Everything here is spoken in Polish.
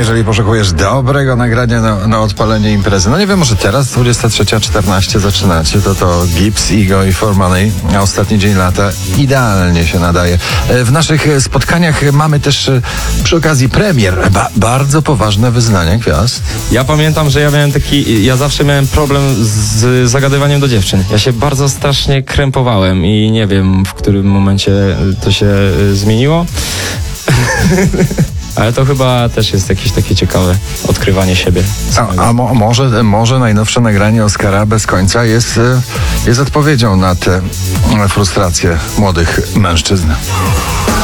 jeżeli poszukujesz dobrego nagrania na odpalenie imprezy. No nie wiem, może teraz 23:14 zaczynacie, to Gibbs, Ego i For Money, a ostatni dzień lata idealnie się nadaje. W naszych spotkaniach mamy też przy okazji premier bardzo poważne wyznania gwiazd. Ja pamiętam, że ja zawsze miałem problem z zagadywaniem do dziewczyn. Ja się bardzo strasznie krępowałem i nie wiem, w którym momencie to się zmieniło. Ale to chyba też jest jakieś takie ciekawe odkrywanie siebie. Może najnowsze nagranie Oscara Bez końca jest odpowiedzią na te frustracje młodych mężczyzn.